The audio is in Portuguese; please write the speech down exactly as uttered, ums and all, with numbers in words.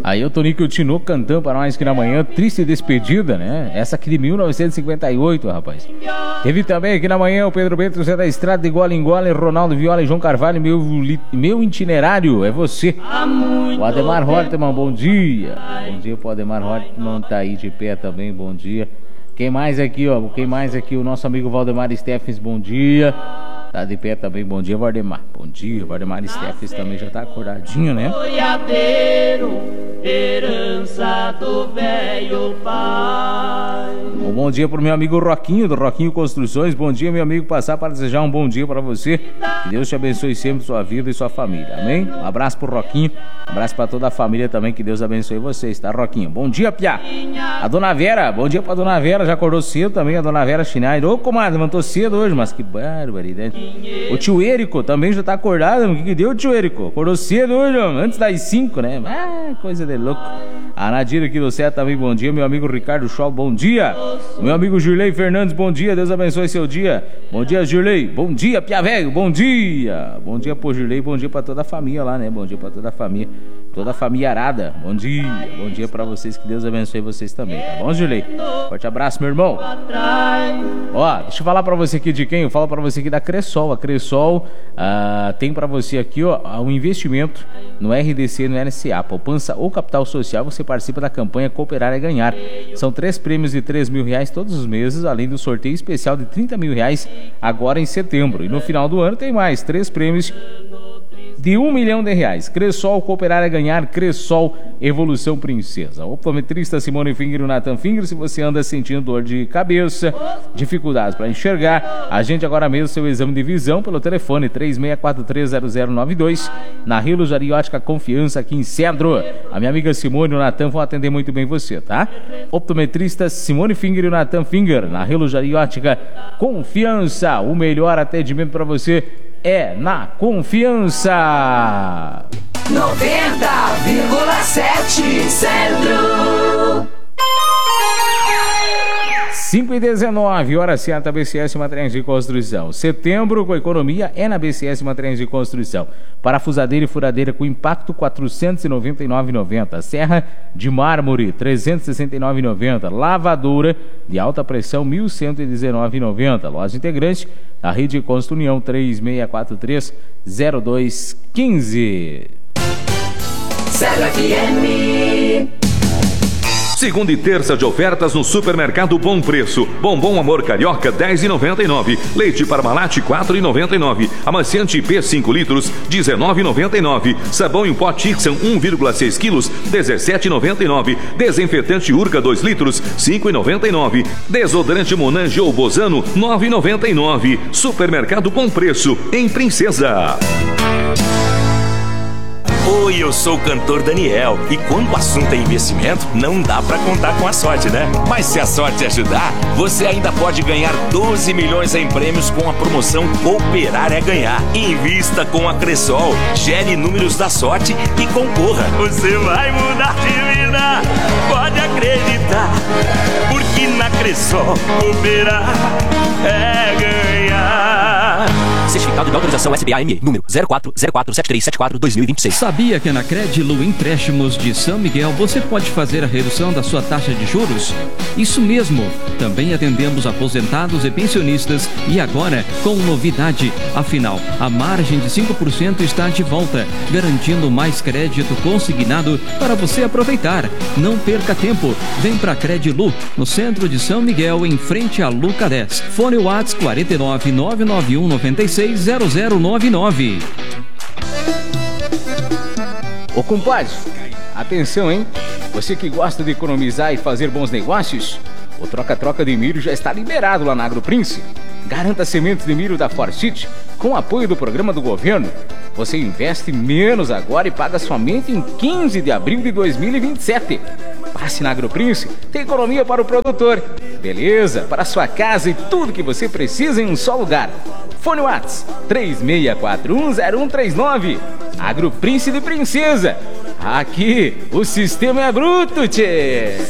Aí o Tonico e o Tinoco cantando pra nós aqui na manhã, triste despedida, né? Essa aqui de mil novecentos e cinquenta e oito, rapaz. Teve também aqui na manhã o Pedro Bento, Zé da Estrada, de Gola em Gola, Ronaldo Viola e João Carvalho, meu, meu itinerário, é você. O Ademar Hortman, bom dia. Bom dia pro Ademar Hortman, tá aí de pé também, bom dia. Quem mais aqui, ó? Quem mais aqui? O nosso amigo Valdemar Steffens, bom dia. Tá de pé também, bom dia, Valdemar. Bom dia, Valdemar Steffens também já tá acordadinho, né? Herança do velho pai. Um bom dia pro meu amigo Roquinho, do Roquinho Construções. Bom dia, meu amigo. Passar para desejar um bom dia para você. Que Deus te abençoe sempre sua vida e sua família, amém? Um abraço pro Roquinho, um abraço para toda a família também. Que Deus abençoe vocês, tá, Roquinho? Bom dia, Piá. A dona Vera, bom dia pra dona Vera. Já acordou cedo também, a dona Vera Schneider. Ô, comadre, levantou cedo hoje, mas que barbaridade. O tio Érico também já tá acordado. O que que deu, tio Érico? Acordou cedo hoje, antes das cinco, né? Ah, coisa de louco. A Nadira aqui do Cé também, bom dia. Meu amigo Ricardo Scholl, bom dia. Meu amigo Girley Fernandes, bom dia. Deus abençoe seu dia. Bom dia, Girley. Bom dia, Pia Velho. Bom dia. Bom dia pro Girley, bom dia pra toda a família lá, né? Bom dia pra toda a família. Toda a família arada. Bom dia. Bom dia pra vocês, que Deus abençoe vocês também, tá bom, Girley? Forte abraço, meu irmão. Ó, deixa eu falar pra você aqui de quem? Eu falo pra você aqui da Cressol. A Cressol ah, tem pra você aqui, ó, um investimento no R D C, no N S A, poupança ou capital social. Você participa da campanha Cooperar é Ganhar. São três prêmios de três mil reais todos os meses, além do sorteio especial de trinta mil reais agora em setembro. E no final do ano tem mais três prêmios de um milhão de reais. Cressol, Cooperar é Ganhar. Cressol, Evolução Princesa. Optometrista Simone Finger e o Nathan Finger. Se você anda sentindo dor de cabeça, dificuldades para enxergar, agende agora mesmo seu exame de visão pelo telefone três seis quatro três zero zero nove dois, na Rio Jariótica Confiança, aqui em Cedro. A minha amiga Simone e o Nathan vão atender muito bem você, tá? Optometrista Simone Finger e o Nathan Finger, na Rio Jariótica Confiança. O melhor atendimento para você é na Confiança. noventa vírgula sete Centro. cinco e dezenove, hora certa, B C S Materiais de Construção. Setembro com economia é na B C S Materiais de Construção. Parafusadeira e furadeira com impacto quatrocentos e noventa e nove reais e noventa centavos. Serra de mármore trezentos e sessenta e nove reais e noventa centavos. Lavadora de alta pressão mil cento e dezenove reais e noventa centavos. Loja integrante da Rede Consta União três seis quatro três zero dois um cinco. Zero F M. Segunda e terça de ofertas no Supermercado Bom Preço. Bombom Amor Carioca dez reais e noventa e nove centavos. Leite Parmalat quatro reais e noventa e nove centavos. Amaciante P cinco litros dezenove reais e noventa e nove centavos. Sabão em pó Tixan um vírgula seis quilos dezessete reais e noventa e nove centavos. Desinfetante Urca dois litros cinco reais e noventa e nove centavos. Desodorante Monange ou Bozano nove reais e noventa e nove centavos. Supermercado Bom Preço em Princesa. Oi, eu sou o cantor Daniel e quando o assunto é investimento, não dá pra contar com a sorte, né? Mas se a sorte ajudar, você ainda pode ganhar doze milhões em prêmios com a promoção Cooperar é Ganhar. Invista com a Cressol, gere números da sorte e concorra. Você vai mudar de vida, pode acreditar, porque na Cressol Cooperar é Ganhar. Certificado de autorização S B A M E, número zero quatro zero quatro sete três sete quatro dois mil e vinte e seis. Sabia que na Credilu Empréstimos de São Miguel você pode fazer a redução da sua taxa de juros? Isso mesmo! Também atendemos aposentados e pensionistas e agora com novidade. Afinal, a margem de cinco por cento está de volta, garantindo mais crédito consignado para você aproveitar. Não perca tempo. Vem para Credilu, no centro de São Miguel, em frente à Luca dez. Fone WhatsApp quatro nove nove nove um nove seis zero zero nove nove. Ô compadre, atenção, hein? Você que gosta de economizar e fazer bons negócios, o troca-troca de milho já está liberado lá na AgroPrince. Garanta sementes de milho da Forsyth com apoio do programa do governo. Você investe menos agora e paga somente em quinze de abril de dois mil e vinte e sete. Passe na AgroPrince, tem economia para o produtor, beleza, para a sua casa e tudo que você precisa em um só lugar. Fone WhatsApp três seis quatro um zero um três nove. AgroPrince de Princesa. Aqui o sistema é bruto, tchê.